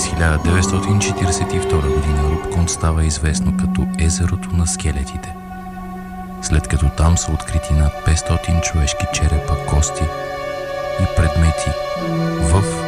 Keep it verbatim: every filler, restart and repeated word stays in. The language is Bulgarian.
През хиляда деветстотин четиридесет и втора година Рупкунд става известно като езерото на скелетите, след като там са открити над петстотин човешки черепа, кости и предмети в